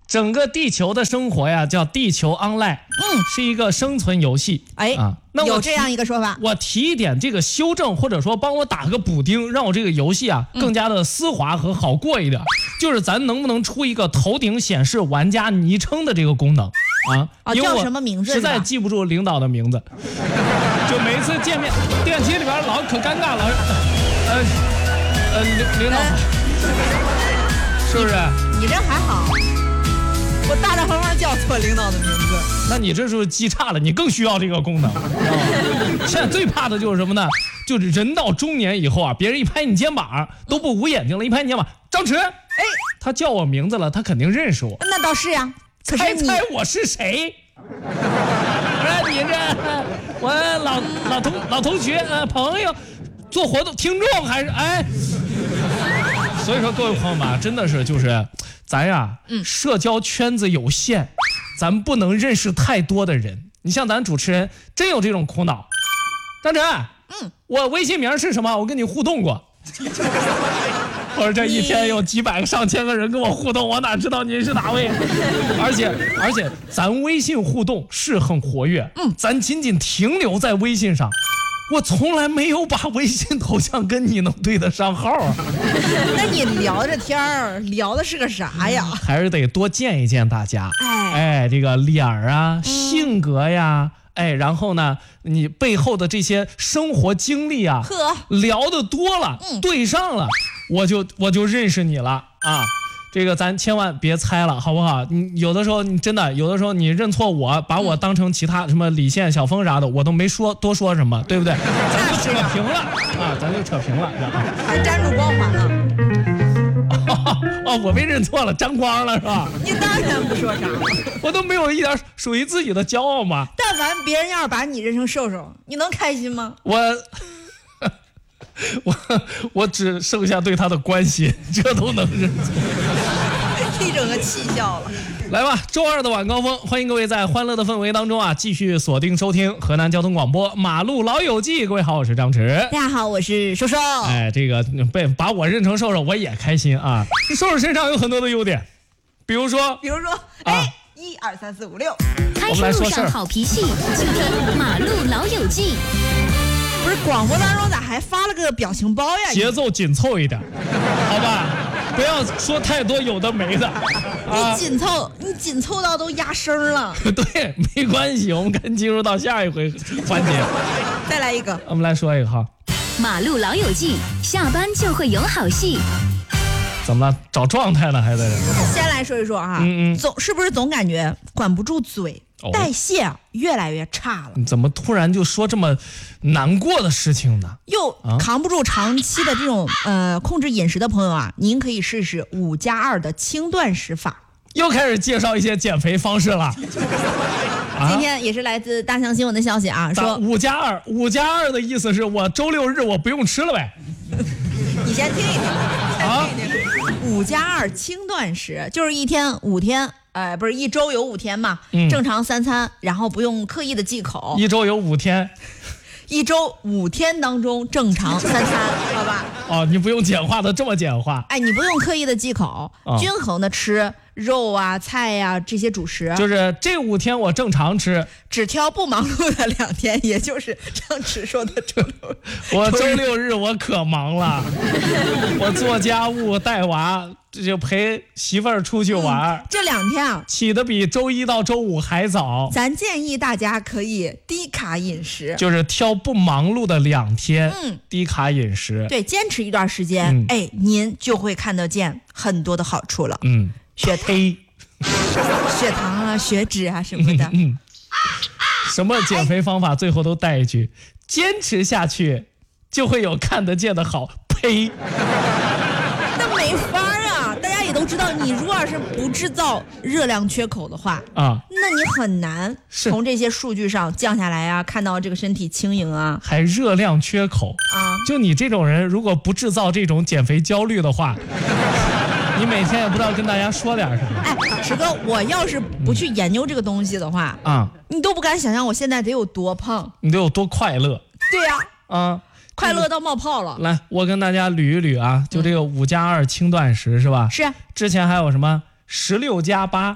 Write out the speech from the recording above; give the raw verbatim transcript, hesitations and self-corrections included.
整个地球的生活呀，叫地球 online， 嗯， 是一个生存游戏。 哎啊，那我有这样一个说法。 我提一点这个修正，或者说帮我打个补丁，让我这个游戏啊更加的丝滑和好过一点。嗯、就是咱能不能出一个头顶显示玩家昵称的这个功能啊？ 啊，叫什么名字？ 实在记不住领导的名字，就每一次见面，电梯里边老可尴尬了。呃呃，领领导好，呃、是不是？ 你, 你这还好。我大大方方叫错领导的名字， 那你这是记差了，你更需要这个功能。现在最怕的就是什么呢？就是人到中年以后啊，别人一拍你肩膀都不捂眼睛了，一拍你肩膀，张弛，哎，他叫我名字了，他肯定认识我。 那倒是呀，可是你猜猜我是谁？我说你这，我老老同老同学呃朋友，做活动听众还是哎。所以说各位朋友们，真的是就是咱呀，嗯，社交圈子有限，咱不能认识太多的人。你像咱主持人真有这种苦恼。张晨，嗯，我微信名是什么？我跟你互动过。我说这一天有几百个上千个人跟我互动，我哪知道您是哪位？而且而且咱微信互动是很活跃，嗯，咱仅仅停留在微信上。我从来没有把微信头像跟你能对得上号啊。 那你聊着天儿聊的是个啥呀？ 还是得多见一见大家。哎哎，这个脸儿啊、嗯、性格呀，哎，然后呢你背后的这些生活经历啊，呵，聊得多了、嗯、对上了，我就我就认识你了啊。这个咱千万别猜了，好不好？你有的时候你真的有的时候你认错我，把我当成其他什么李现、小峰啥的，我都没说多说什么，对不对？咱就扯平了啊，咱就扯平了， 还沾住光环了。 哦, 哦，我被认错了，沾光了是吧？ 你当然不说啥， 我都没有一点属于自己的骄傲吗？ 但凡别人要是把你认成瘦瘦，你能开心吗？ 我。我我只剩下对他的关心，这都能认错， 一整个气笑了。 来吧，周二的晚高峰，欢迎各位在欢乐的氛围当中啊，继续锁定收听河南交通广播马路老友记。各位好，我是张弛。 大家好，我是瘦瘦。 哎，这个被把我认成瘦瘦，我也开心啊。瘦瘦身上有很多的优点，比如说， 比如说，哎，一二三四五六， 开车路上好脾气，就听马路老友记。 不是广播当中咋还发了个表情包呀？ 节奏紧凑一点，好吧，不要说太多有的没的。 啊、你紧凑，你紧凑到都压声了。 对，没关系，我们赶紧进入到下一回环节。 再来一个， 我们来说一个哈。 马路老友记，下班就会有好戏。 怎么了？找状态呢？还在这？ 先来说一说啊， 嗯嗯， 总是不是总感觉管不住嘴。哦、代谢啊越来越差了， 你怎么突然就说这么难过的事情呢？ 又扛不住长期的这种、啊、呃控制饮食的朋友啊，您可以试试五加二的轻断食法。 又开始介绍一些减肥方式了。 啊、今天也是来自大象新闻的消息啊，说五加二，五加二的意思是我周六日我不用吃了呗。 你先听一听，啊，五加二轻断食就是一天五天。呃，不是一周有五天嘛、嗯，正常三餐，然后不用刻意的忌口。 一周有五天， 一周五天当中正常三餐，好吧？ 哦，你不用简化的这么简化。 哎，你不用刻意的忌口，哦、均衡的吃肉啊、菜呀、啊、这些主食。 就是这五天我正常吃， 只挑不忙碌的两天，也就是张弛说的周六。 我周六日我可忙了，我做家务、带娃。这就陪媳妇儿出去玩、嗯、 这两天啊起得比周一到周五还早。 咱建议大家可以低卡饮食， 就是挑不忙碌的两天，嗯，低卡饮食， 对，坚持一段时间、嗯、哎，您就会看得见很多的好处了。 嗯， 血糖血糖啊血脂啊什么的。嗯，嗯什么减肥方法最后都带一句、哎、坚持下去就会有看得见的好。呸， 那没法啊，大家也都知道，你如果是不制造热量缺口的话啊，那你很难从这些数据上降下来啊，看到这个身体轻盈啊。 还热量缺口啊？就你这种人，如果不制造这种减肥焦虑的话，你每天也不知道跟大家说点什么。 哎，石哥，我要是不去研究这个东西的话啊、嗯，你都不敢想象我现在得有多胖， 你得有多快乐。 对呀、啊， 啊。 快乐到冒泡了。 来，我跟大家捋一捋啊，就这个五加二轻断食是吧？ 是啊。 之前还有什么十六加八？